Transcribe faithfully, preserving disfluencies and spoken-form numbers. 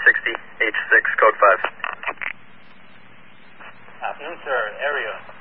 sixty, H six, code five. Afternoon, sir. Area.